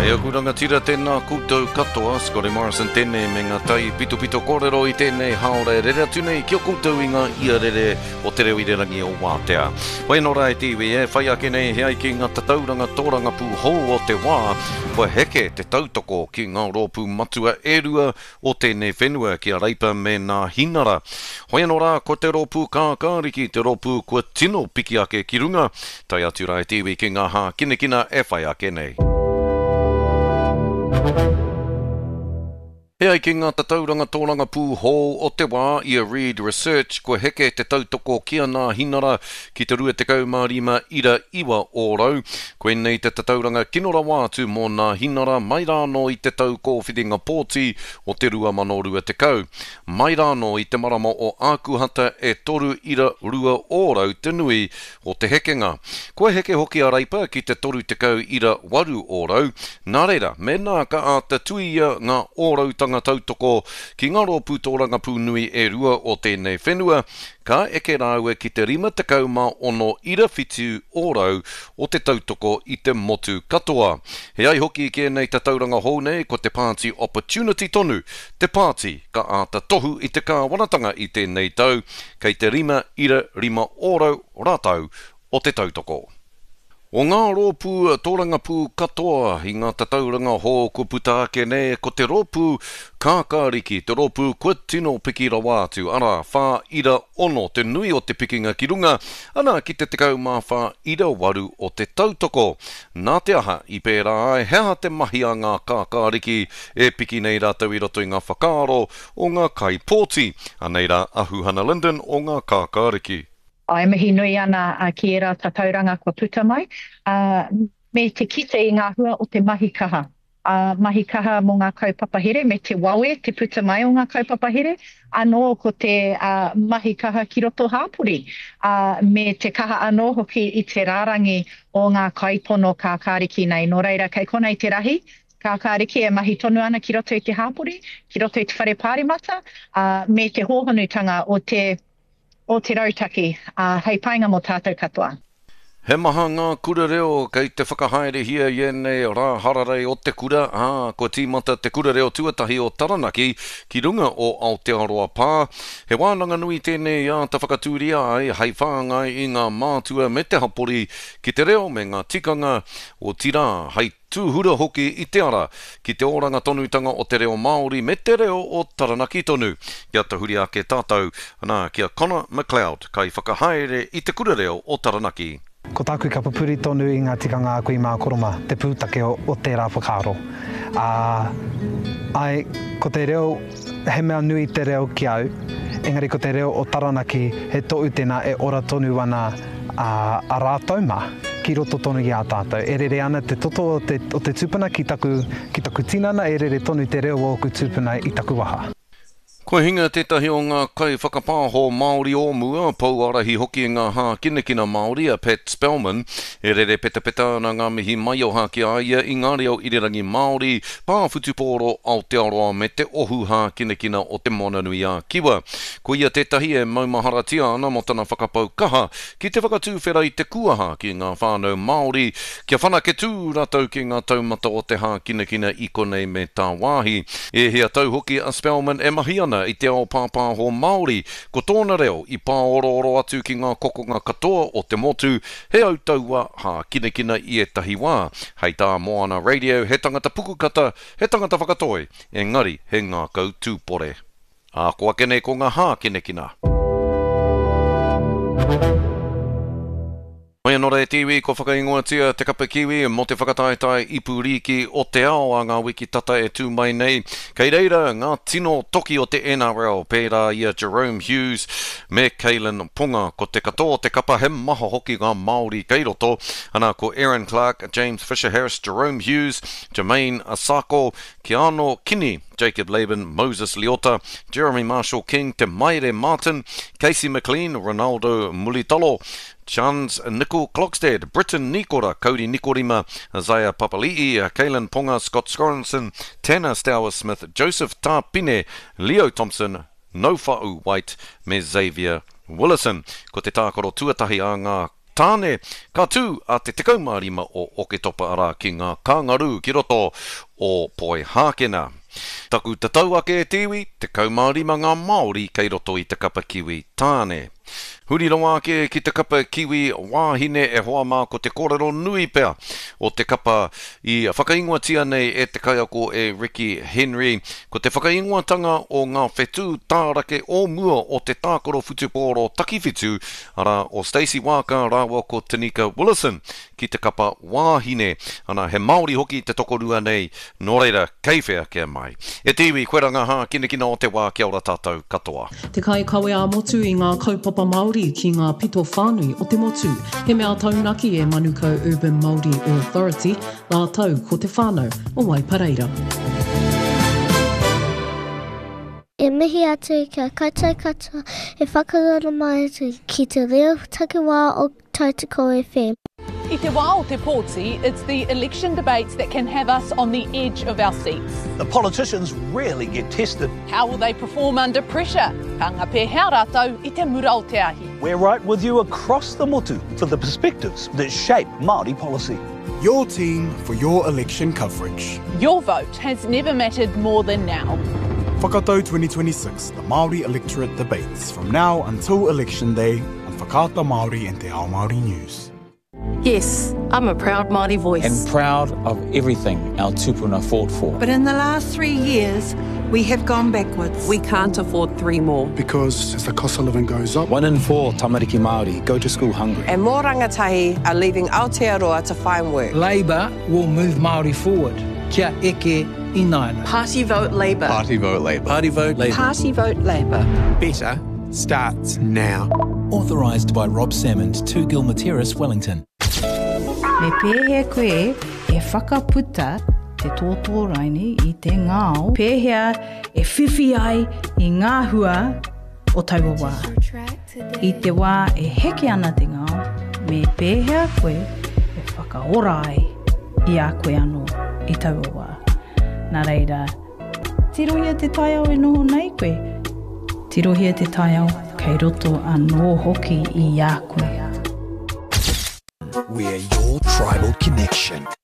Ea kuranga tira tēnā koutou katoa, Scotty Morrison tēnei me ngā tai pito pito kōrero I tēnei haore rere tunei kia koutou I ngā ia rere o te reo I re rangi o Wātea. Wai no rai tiwi whai ake nei hea I ki ngā tatauranga tōranga pū hou o te wā, wa heke te tautoko ki ngā rōpū matua erua o tēnei whenua ki a reipa me ngā hinara. Wai no rā ko te rōpū kākāriki, te rōpū kua tino piki ake ki runga, tai atu rai tiwi ki ngā hā kinekina whai ake nei. Hea I ki ngā tatauranga tōranga pū hou o te wā I a Reed Research ko heke te tautoko kia ngā hinara ki te 25 ira iwa ōrau. Koe nei te tatauranga kinora wātu mō ngā hinara mai rāno I te tau kōwhiringa pōti o te 2020. Mai rāno I te marama o ākuhata e 3 ira 2 ōrau te nui o te hekenga. Koe heke hoki a reipa ki te 3 ira 8 ōrau. Nā reira, me nā ka a te tuia ngā ōrau tautoko ki ngā rōpū tōranga pū nui e rua o tēnei whenua, ka eke rāua ki te 56 ira whitu ōrau o te tautoko I te motu katoa. He ai hoki ki nei te tauranga hou nei ko te Party Opportunity tonu. Te Party ka a ta tohu I te kāwanatanga I tēnei tau, kei te 5 ira 5 ōrau rātau o te tautoko. O ngā rōpū tōranga pū katoa I ngā tatauranga hō ko puta ake nei ko te rōpū kākāriki, te rōpū kua tino piki rawātu, ara whā ira ono te nui o te pikinga ki runga, ana ki te tekau mā whā ira waru o te tautoko. Nā te aha I pērā ai hea te mahi a ngā kākāriki e piki nei rātau I roto I ngā whakaaro o ngā kaipōti, aneira ahu Hannah Linden o ngā kākāriki. Ai mihi nui ana ki era tatauranga kua puta mai, me te kite I ngā hua o te mahi kaha. Mahi kaha mō ngā kaupapa here, me te wawe, te puta mai o ngā kaupapa here, anō ko te mahi kaha ki roto hāpuri, me te kaha anō hoki I te rārangi o ngā kaipono kākāriki nei. Nō reira, kei kona I te rahi, kākāriki e mahi tonu ana ki roto I te hāpuri, ki roto I te whare pārimata, me te hōhonutanga o te rautaki, hei painga mō tātou katoa. He maha ngā kura reo kei te whakahaere hia ienei rā hararei o te kura, ko tīmata te kura reo tuatahi o Taranaki ki runga o Aotearoa pā. He wānanga nui tēnei te whakatūria ai hei whāngai I ngā mātua me te hapori ki te reo me ngā tikanga o tira hei tūhura hoki I te ara ki te oranga tonutanga o te reo Māori me te reo o Taranaki tonu. Kia te huri ake tātou, ana kia Connor McLeod kai whakahaere I te kura reo o Taranaki. Ko tāku ka papuri tonu I ngā tikanga kui mā koroma, te pūtake o te rā whakaaro. Ai, ko te reo, he mea nui te reo ki au, engari ko te reo o Taranaki he to'u tēnā e ora tonu ana a rātou mā. Ki roto tonu I a tātou. E rere ana te toto o te tūpuna ki taku tinana, e rere tonu te reo o ku tūpuna I taku waha. Ko hinga tētahi o ngā kai whakapāho Māori o mua, pouarahi hoki ngā hā kinekina Māori a Pat Spellman, e rere peta na ngā mihi mai o hāki aia I ngā reo irirangi Māori, pāwhutupōro Aotearoa me te ohu hā kinekina o te monanui a Kiwa. Ko ia tētahi e maumaharatia ana mo tana whakapau kaha, ki te whakatūwhera I te kuaha ki ngā whānau Māori, kia whanake tū rātou ki ngā taumata o te hā kinekina I konei me tā wāhi. E hea tau hoki a Spellman e mahi ana I te ao pāpāho Māori, ko tōna reo I pāororo atu ki ngā kokonga katoa o te motu, he au taua hā kinekina I etahi wā. Hei tā Moana Radio, he tangata pukukata, he tangata whakatoi, engari he ngā kautūpore. Ko ake nei ko ngā hā kinekina. Mai anō rei tiwi ko whakaingoatia te kapa kiwi mo te whakataetai ipuriki o te ao a ngā wiki tata e tū mai nei. Kei reira ngā tino toki o te NRL pērā ia Jerome Hughes me Kalen Ponga ko te katoa te kapa he maha hoki ngā Māori kei roto. Ana ko Aaron Clark, James Fisher-Harris, Jerome Hughes, Jermaine Asako, Keano Kini, Jacob Laban, Moses Leota, Jeremy Marshall King, Te Maire Martin, Casey McLean, Ronaldo Mulitalo, Chans Nicol Clockstead, Britton Nikora, Cody Nikorima, Isaiah Papali'i, Kalen Ponga, Scott Scorinson, Tanner Stower-Smith, Joseph Tapine, Leo Thompson, Nofa'u White, me Xavier Willison. Ko te tākoro tuatahi a ngā tāne, ka tū a te 15 o Oketopa ara ki ngā kāngaru ki roto o Poihākena. Taku te tauake e tiwi, te 15 ngā Māori kei roto i te kapa kiwi tāne. Huri ronga ake ki te kapa kiwi wāhine e hoa mā ko te kōrero nui pea o te kapa i whakaingoatia nei e te kaiako e Ricky Henry. Ko te whakaingoatanga o ngā whetū tārake o mua o te tākoro whutupōro takiwhitu ara o Stacey Waka rāua ko Tanika Willison ki te kapa wāhine. Ana he Māori hoki te tokorua nei, nō reira keiwhea kia mai. E tiwi, koe rangaha, kina o te wā, kia ora tātou katoa. Te kai kawe a motu i ngā kaupapa Māori ki ngā pito whānui o te motu. He mea taunaki e Manukau Urban Māori Authority, nā tau ko te whānau o Waipareira. E mihi atu kia koutou katoa e whakarana mai atu ki te reo takiwā o Tautoko FM. I te wā o te pōti, it's the election debates that can have us on the edge of our seats. The politicians really get tested. How will they perform under pressure? Ka ngā pēhea rātou I te mura o te ahi. We're right with you across the motu for the perspectives that shape Māori policy. Your team for your election coverage. Your vote has never mattered more than now. Whakatau 2026, the Māori electorate debates from now until election day on Whakaata Māori and Te Ao Māori News. Yes, I'm a proud Māori voice. And proud of everything our tupuna fought for. But in the last 3 years, we have gone backwards. We can't afford 3 more. Because as the cost of living goes up, 1 in 4 tamariki Māori go to school hungry. And more rangatahi are leaving Aotearoa to find work. Labour will move Māori forward. Kia eke inaina. Party vote Labour. Party vote Labour. Party vote Labour. Party vote Labour. better starts now. Authorised by Rob Salmond, 2 Gilmer Terrace, Wellington. Me pēhea koe e whakaputa te tōtō raini I te ngāo. Pēhea e whiwhi ai I ngā hua o taua wā. I te wā e heke ana te ngāo, me pēhea koe e whakaora ai I a koe anō I taua wā. Nā reira, tirohia te taiao e noho nei koe. Tirohia te taiao kei roto anō hoki I a koe. We're your tribal connection.